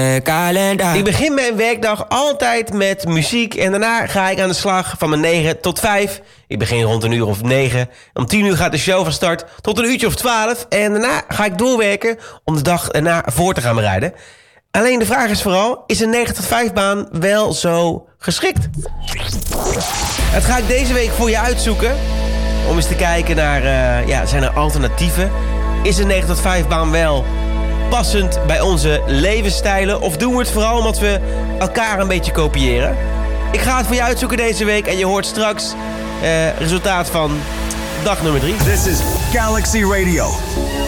Ik begin mijn werkdag altijd met muziek en daarna ga ik aan de slag van mijn 9 tot 5. Ik begin rond 9:00. Om 10:00 gaat de show van start tot 12:00. En daarna ga ik doorwerken om de dag erna voor te gaan bereiden. Alleen de vraag is vooral, is een 9 tot 5 baan wel zo geschikt? Dat ga ik deze week voor je uitzoeken. Om eens te kijken naar, zijn er alternatieven? Is een 9 tot 5 baan wel passend bij onze levensstijlen? Of doen we het vooral omdat we elkaar een beetje kopiëren? Ik ga het voor je uitzoeken deze week en je hoort straks resultaat van dag nummer 3. This is Galaxy Radio.